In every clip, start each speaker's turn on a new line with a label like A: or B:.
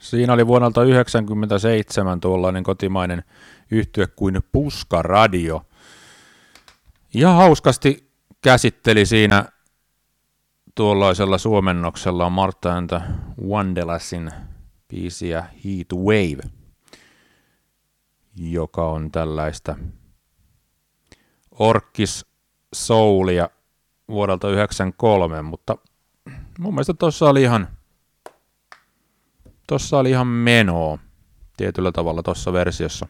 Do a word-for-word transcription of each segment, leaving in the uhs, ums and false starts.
A: Siinä oli vuonnalta yhdeksänkymmentäseitsemän tuollainen kotimainen yhtye kuin Puskaradio. Ihan hauskasti käsitteli siinä tuollaisella suomennoksella Martha and the Vandellassin biisiä Heat Wave, joka on tällaista orkkis soulia vuodelta yhdeksänkymmentäkolme, mutta mun mielestä tossa oli ihan tossa oli ihan menoa tietyllä tavalla tossa versiossa.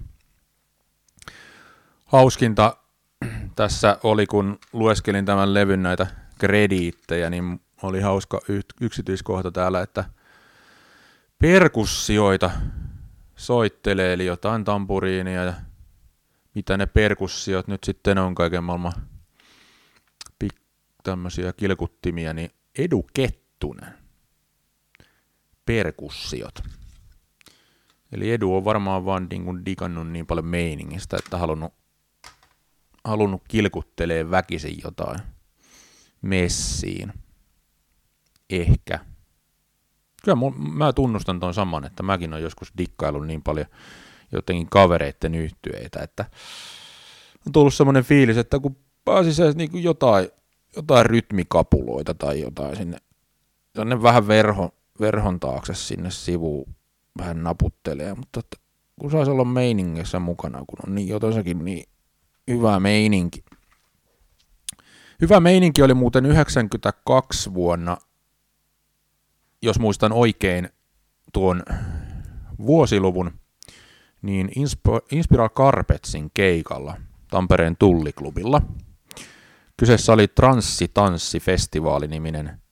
A: Hauskinta tässä oli, kun lueskelin tämän levyn näitä krediittejä, niin oli hauska yksityiskohta täällä, että perkussioita soittelee, eli jotain tampuriinia ja mitä ne perkussiot nyt sitten on, kaiken maailman pik- tämmöisiä kilkuttimia, niin Edu Kettunen. Perkussiot. Eli Edu on varmaan vaan niin kuin digannut niin paljon meiningistä, että halunnut, halunnut kilkuttelee väkisin jotain messiin. Ehkä. Kyllä mä tunnustan ton saman, että mäkin olen joskus dikkaillut niin paljon jotenkin kavereitten yhtyeitä, että on tullut semmoinen fiilis, että kun pääsisi edes niin kuin jotain, jotain rytmikapuloita tai jotain sinne, sinne vähän verho, verhon taakse sinne sivuun vähän naputtelee, mutta että kun saisi olla meiningissä mukana, kun on niin jotensakin niin hyvä meininki. Hyvä meininki oli muuten yhdeksänkymmentäkaksi vuonna, jos muistan oikein tuon vuosiluvun, niin Inspiral Carpetsin keikalla Tampereen Tulliklubilla. Kyseessä oli Transsitanssi-festivaali-niminen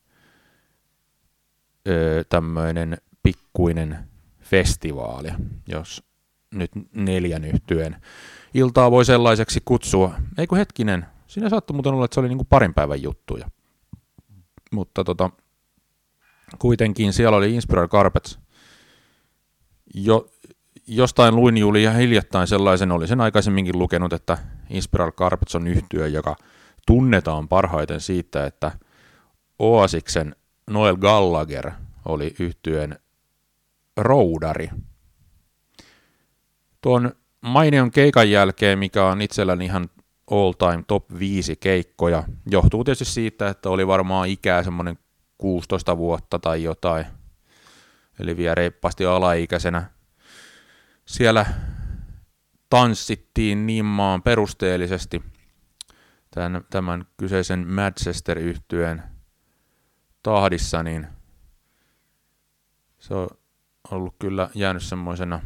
A: öö, tämmöinen pikkuinen festivaali, jos nyt neljän yhtyeen iltaa voi sellaiseksi kutsua. Ei kun hetkinen, siinä saattoi muuten olla, että se oli niinku parin päivän juttuja. Mutta tota, kuitenkin siellä oli Inspiral Carpets. Jo, jostain luin juuri ihan hiljattain sellaisen, oli sen aikaisemminkin lukenut, että Inspiral Carpets on yhtye, joka tunnetaan parhaiten siitä, että Oasiksen Noel Gallagher oli yhtyeen roudari. Tuon mainion keikan jälkeen, mikä on itselläni ihan all time top viisi keikkoja, johtuu tietysti siitä, että oli varmaan ikää semmoinen kuusitoista vuotta tai jotain, eli vielä reippaasti alaikäisenä. Siellä tanssittiin niin maan perusteellisesti tämän, tämän kyseisen Manchester-yhtyeen tahdissa, niin se on ollut kyllä jäänyt semmoisena,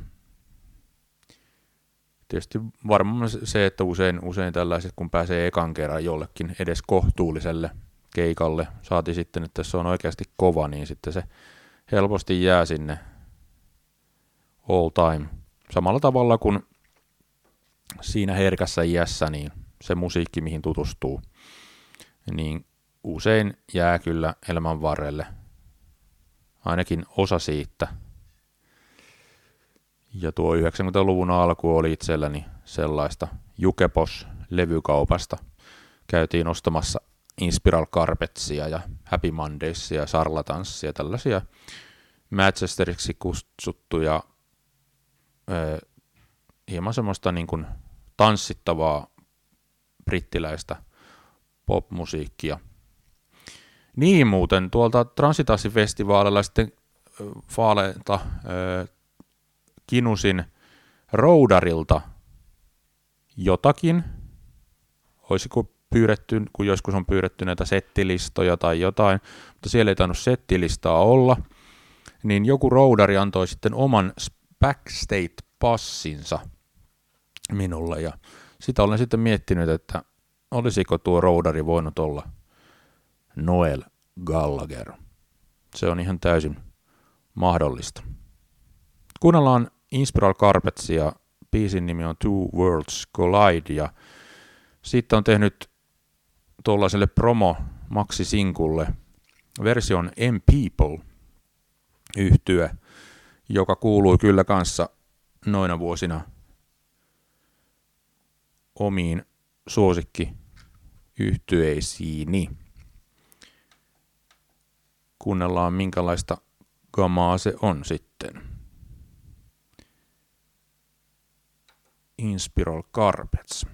A: tietysti varmaan se, että usein, usein tällaiset, kun pääsee ekan kerran jollekin edes kohtuulliselle keikalle, saati sitten, että se on oikeasti kova, niin sitten se helposti jää sinne all time. Samalla tavalla kuin siinä herkässä iässä, niin se musiikki, mihin tutustuu, niin usein jää kyllä elämän varrelle. Ainakin osa siitä. Ja tuo yhdeksänkymmentäluvun alku oli itselläni sellaista Jukebos-levykaupasta. Käytiin ostamassa Inspiral Carpetsia ja Happy Mondaysia ja Sarlatanssia, tällaisia Manchesteriksi kutsuttuja ö, hieman semmoista niin kuin tanssittavaa brittiläistä popmusiikkia. Niin muuten tuolta Transsitanssi-festivaalilla sitten faaleilta ö, kinusin roudarilta jotakin. Olisiko pyydetty, kun joskus on pyydetty näitä settilistoja tai jotain, mutta siellä ei tainnut settilistaa olla, niin joku roudari antoi sitten oman backstage-passinsa minulle, ja sitä olen sitten miettinyt, että olisiko tuo roudari voinut olla Noel Gallagher. Se on ihan täysin mahdollista. Kuunnellaan Inspiral Carpetsia, biisin nimi on Two Worlds Collide, ja siitä on tehnyt tuollaiselle promo-maksisinkulle version M People -yhtye, joka kuului kyllä kanssa noina vuosina omiin suosikkiyhtyeisiini. Kuunnellaan minkälaista gamaa se on sitten. Inspiral Carpets.